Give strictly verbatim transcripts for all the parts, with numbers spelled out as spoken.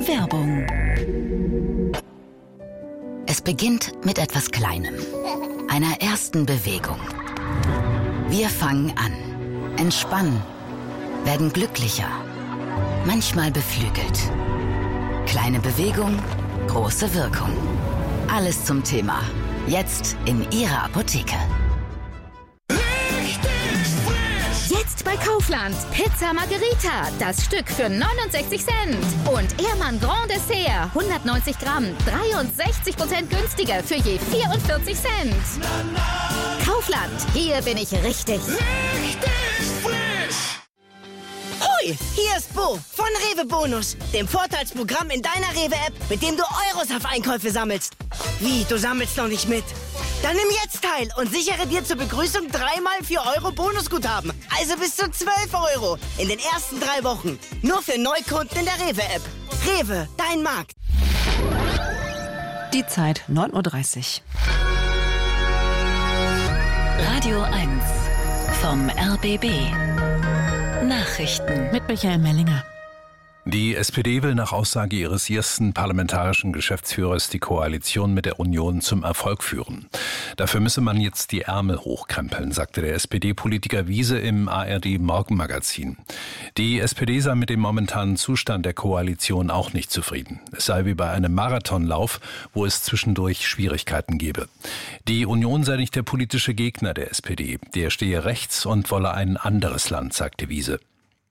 Werbung. Es beginnt mit etwas Kleinem, einer ersten Bewegung. Wir fangen an, entspannen, werden glücklicher, manchmal beflügelt. Kleine Bewegung, große Wirkung. Alles zum Thema. Jetzt in Ihrer Apotheke. Jetzt bei Kaufland. Pizza Margherita. Das Stück für neunundsechzig Cent. Und Ehrmann Grand Dessert. hundertneunzig Gramm. dreiundsechzig Prozent günstiger für je vierundvierzig Cent. Kaufland. Hier bin ich richtig. Richtig frisch. Hui, hier ist Bo von Rewe Bonus, dem Vorteilsprogramm in deiner Rewe-App, mit dem du Euros auf Einkäufe sammelst. Wie, du sammelst noch nicht mit? Dann nimm jetzt teil und sichere dir zur Begrüßung dreimal vier Euro Bonusguthaben. Also bis zu zwölf Euro in den ersten drei Wochen. Nur für Neukunden in der Rewe-App. Rewe, dein Markt. Die Zeit, neun Uhr dreißig. Radio eins vom R B B. Nachrichten Mit Michael Mellinger. Die S P D will nach Aussage ihres ersten parlamentarischen Geschäftsführers die Koalition mit der Union zum Erfolg führen. Dafür müsse man jetzt die Ärmel hochkrempeln, sagte der S P D-Politiker Wiese im A R D-Morgenmagazin. Die S P D sei mit dem momentanen Zustand der Koalition auch nicht zufrieden. Es sei wie bei einem Marathonlauf, wo es zwischendurch Schwierigkeiten gebe. Die Union sei nicht der politische Gegner der S P D. Der stehe rechts und wolle ein anderes Land, sagte Wiese.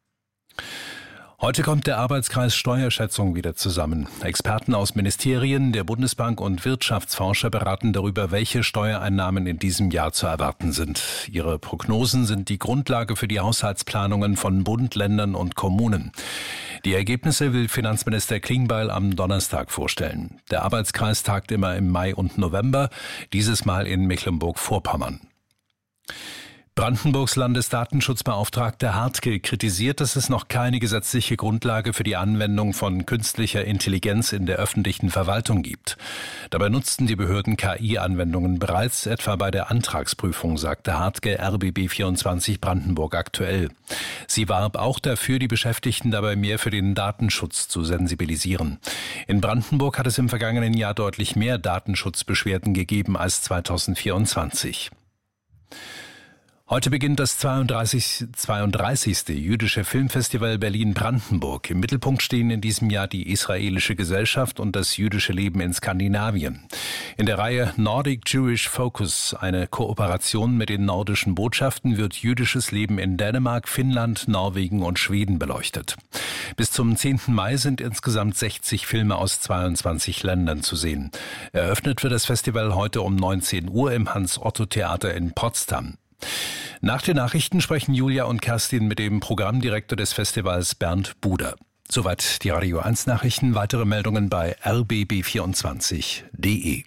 Heute kommt der Arbeitskreis Steuerschätzung wieder zusammen. Experten aus Ministerien, der Bundesbank und Wirtschaftsforscher beraten darüber, welche Steuereinnahmen in diesem Jahr zu erwarten sind. Ihre Prognosen sind die Grundlage für die Haushaltsplanungen von Bund, Ländern und Kommunen. Die Ergebnisse will Finanzminister Klingbeil am Donnerstag vorstellen. Der Arbeitskreis tagt immer im Mai und November, dieses Mal in Mecklenburg-Vorpommern. Brandenburgs Landesdatenschutzbeauftragter Hartke kritisiert, dass es noch keine gesetzliche Grundlage für die Anwendung von künstlicher Intelligenz in der öffentlichen Verwaltung gibt. Dabei nutzten die Behörden K I-Anwendungen bereits, etwa bei der Antragsprüfung, sagte Hartke R B B vierundzwanzig Brandenburg aktuell. Sie warb auch dafür, die Beschäftigten dabei mehr für den Datenschutz zu sensibilisieren. In Brandenburg hat es im vergangenen Jahr deutlich mehr Datenschutzbeschwerden gegeben als zweitausendvierundzwanzig. Heute beginnt das zweiunddreißigste jüdische Filmfestival Berlin-Brandenburg. Im Mittelpunkt stehen in diesem Jahr die israelische Gesellschaft und das jüdische Leben in Skandinavien. In der Reihe Nordic Jewish Focus, eine Kooperation mit den nordischen Botschaften, wird jüdisches Leben in Dänemark, Finnland, Norwegen und Schweden beleuchtet. Bis zum zehnten Mai sind insgesamt sechzig Filme aus zweiundzwanzig Ländern zu sehen. Eröffnet wird das Festival heute um neunzehn Uhr im Hans-Otto-Theater in Potsdam. Nach den Nachrichten sprechen Julia und Kerstin mit dem Programmdirektor des Festivals Bernd Buder. Soweit die Radio eins Nachrichten. Weitere Meldungen bei r b b vierundzwanzig punkt d e.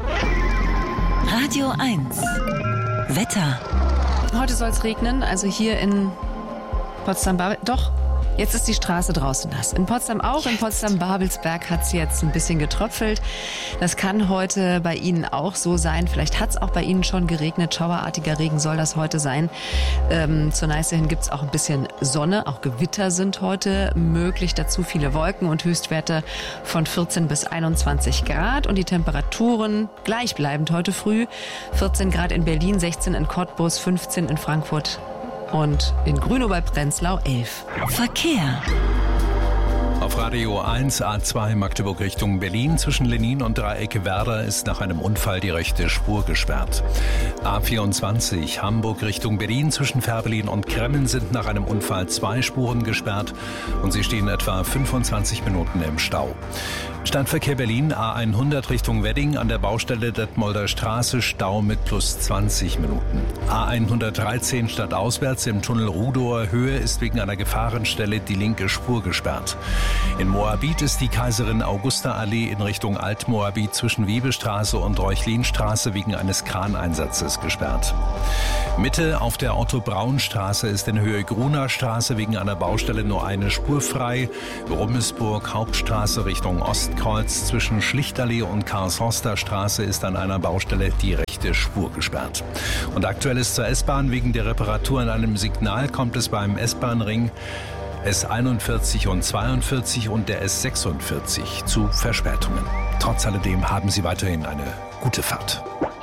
Radio eins Wetter. Heute soll es regnen, also hier in Potsdam-Babelsberg. Doch, jetzt ist die Straße draußen nass. In Potsdam auch. Jetzt. In Potsdam-Babelsberg hat es jetzt ein bisschen getröpfelt. Das kann heute bei Ihnen auch so sein. Vielleicht hat es auch bei Ihnen schon geregnet. Schauerartiger Regen soll das heute sein. Ähm, zur Neiße hin gibt es auch ein bisschen Sonne. Auch Gewitter sind heute möglich. Dazu viele Wolken und Höchstwerte von vierzehn bis einundzwanzig Grad. Und die Temperaturen gleichbleibend heute früh. vierzehn Grad in Berlin, sechzehn in Cottbus, fünfzehn in Frankfurt. Und in Grünow bei Prenzlau elf. Verkehr. Auf Radio eins A zwei Magdeburg Richtung Berlin zwischen Lenin und Dreieck Werder ist nach einem Unfall die rechte Spur gesperrt. A vierundzwanzig Hamburg Richtung Berlin zwischen Fährberlin und Kremmen sind nach einem Unfall zwei Spuren gesperrt und sie stehen etwa fünfundzwanzig Minuten im Stau. Stadtverkehr Berlin A hundert Richtung Wedding an der Baustelle Detmolder Straße Stau mit plus zwanzig Minuten. A hundertdreizehn stadtauswärts im Tunnel Rudower Höhe ist wegen einer Gefahrenstelle die linke Spur gesperrt. In Moabit ist die Kaiserin Augusta Allee in Richtung Altmoabit zwischen Wiebestraße und Reuchlinstraße wegen eines Kraneinsatzes gesperrt. Mitte auf der Otto-Braun-Straße ist in Höhe Gruner Straße wegen einer Baustelle nur eine Spur frei. Rummelsburg Hauptstraße Richtung Ostkreuz zwischen Schlichtallee und Karlshorster Straße ist an einer Baustelle die rechte Spur gesperrt. Und aktuell ist zur S-Bahn wegen der Reparatur an einem Signal kommt es beim S-Bahn-Ring S einundvierzig und zweiundvierzig und der S sechsundvierzig zu Verspätungen. Trotz alledem haben Sie weiterhin eine gute Fahrt.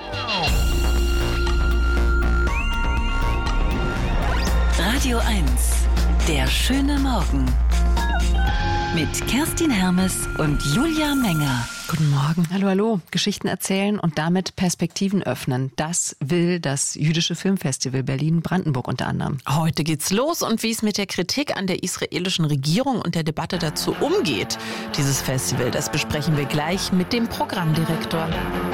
Radio eins, der schöne Morgen. Mit Kerstin Hermes und Julia Menger. Guten Morgen. Hallo, hallo. Geschichten erzählen und damit Perspektiven öffnen. Das will das Jüdische Filmfestival Berlin-Brandenburg unter anderem. Heute geht's los und wie es mit der Kritik an der israelischen Regierung und der Debatte dazu umgeht, dieses Festival, das besprechen wir gleich mit dem Programmdirektor.